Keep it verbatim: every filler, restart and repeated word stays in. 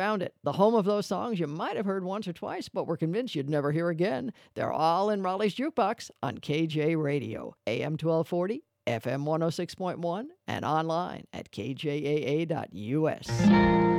found it. The home of those songs you might have heard once or twice, but were convinced you'd never hear again. They're all in Raleigh's Jukebox on K J Radio, A M twelve forty, F M one oh six point one, and online at K J A A dot U S.